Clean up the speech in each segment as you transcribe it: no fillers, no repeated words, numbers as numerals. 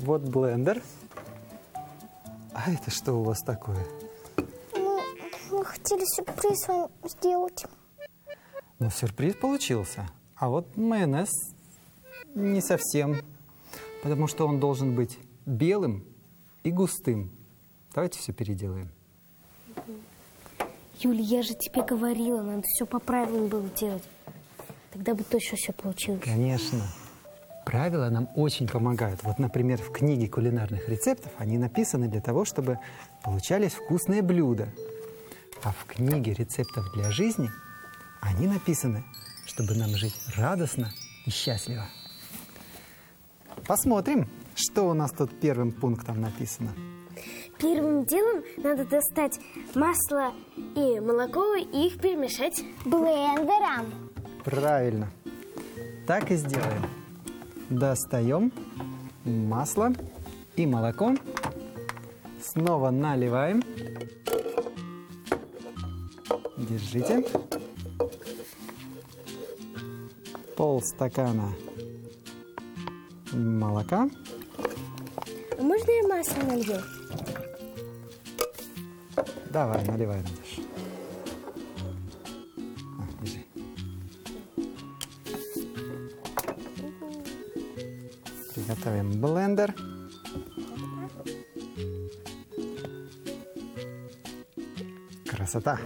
Вот блендер. А это что у вас такое? Мы хотели сюрприз вам сделать. Ну, сюрприз получился. А вот майонез не совсем. Потому что он должен быть белым и густым. Давайте все переделаем. Юля, я же тебе говорила, надо все по правилам было делать. Тогда бы точно все получилось. Конечно. Правила нам очень помогают. Вот, например, в книге кулинарных рецептов они написаны для того, чтобы получались вкусные блюда. А в книге рецептов для жизни они написаны, чтобы нам жить радостно и счастливо. Посмотрим, что у нас тут первым пунктом написано. Первым делом надо достать масло и молоко и их перемешать Блендером. Правильно. Так и сделаем. Достаем масло и молоко. Снова наливаем. Держите. Полстакана молока. А можно я масло налью? Давай, наливай, Надюш. Держи. Приготовим блендер. Красота!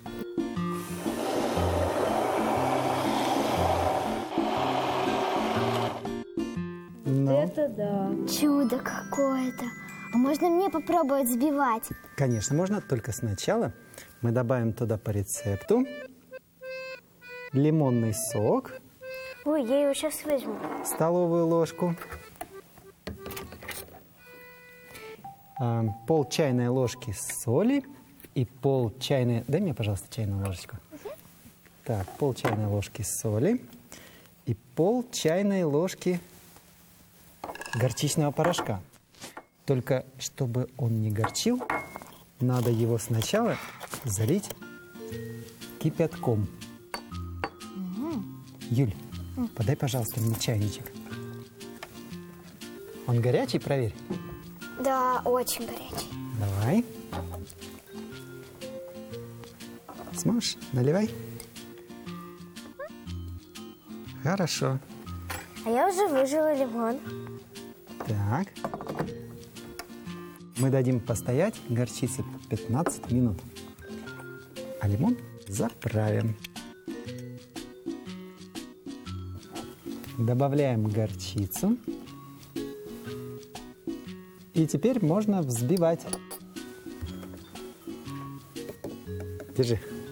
Это да. Чудо какое-то. А можно мне попробовать взбивать? Конечно, можно, только сначала мы добавим туда по рецепту лимонный сок, Ой, я его сейчас возьму. столовую ложку, пол чайной ложки соли и пол чайной... Дай мне, пожалуйста, чайную ложечку. Так, пол чайной ложки соли и пол чайной ложки горчичного порошка. Только чтобы он не горчил, надо его сначала залить кипятком. Юль, подай, пожалуйста, мне чайничек. Он горячий, проверь. Да, очень горячий. Давай. Сможешь? Наливай. Хорошо. А я уже выжила лимон. Так. Мы дадим постоять горчице 15 минут. А лимон заправим. Добавляем горчицу. И теперь можно взбивать. Держи.